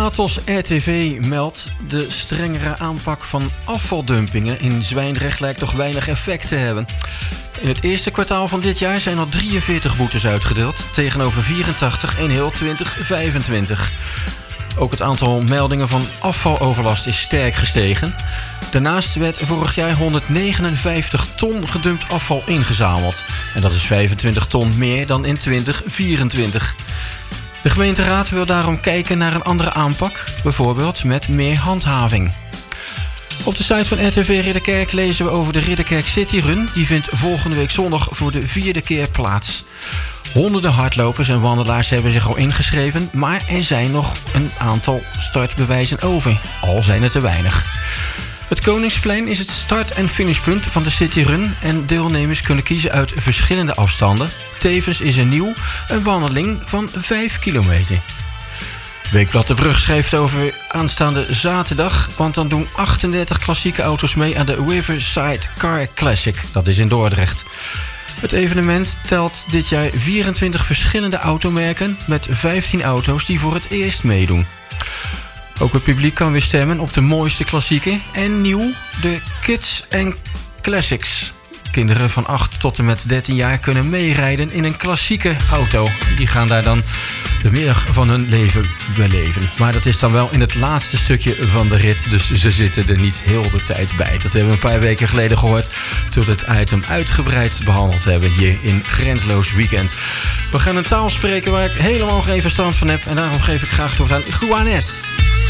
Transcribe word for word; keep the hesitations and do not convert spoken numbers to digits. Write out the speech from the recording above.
Atos R T V meldt: de strengere aanpak van afvaldumpingen in Zwijndrecht lijkt toch weinig effect te hebben. In het eerste kwartaal van dit jaar zijn er drieënveertig boetes uitgedeeld, tegenover vierentachtig in heel twintig vijfentwintig. Ook het aantal meldingen van afvaloverlast is sterk gestegen. Daarnaast werd vorig jaar honderdnegenenvijftig ton gedumpt afval ingezameld. En dat is vijfentwintig ton meer dan in twintig vierentwintig. De gemeenteraad wil daarom kijken naar een andere aanpak, bijvoorbeeld met meer handhaving. Op de site van R T V Ridderkerk lezen we over de Ridderkerk City Run. Die vindt volgende week zondag voor de vierde keer plaats. Honderden hardlopers en wandelaars hebben zich al ingeschreven, maar er zijn nog een aantal startbewijzen over, al zijn het te weinig. Het Koningsplein is het start- en finishpunt van de City Run en deelnemers kunnen kiezen uit verschillende afstanden. Tevens is er nieuw een wandeling van vijf kilometer. Weekblad De Brug schrijft over aanstaande zaterdag, want dan doen achtendertig klassieke auto's mee aan de Riverside Car Classic. Dat is in Dordrecht. Het evenement telt dit jaar vierentwintig verschillende automerken met vijftien auto's die voor het eerst meedoen. Ook het publiek kan weer stemmen op de mooiste klassieken en nieuw de Kids and Classics. Kinderen van acht tot en met dertien jaar kunnen meerijden in een klassieke auto. Die gaan daar dan de middag van hun leven beleven. Maar dat is dan wel in het laatste stukje van de rit. Dus ze zitten er niet heel de tijd bij. Dat hebben we een paar weken geleden gehoord, toen we het item uitgebreid behandeld hebben hier in Grensloos Weekend. We gaan een taal spreken waar ik helemaal geen verstand van heb. En daarom geef ik graag door aan Juanes.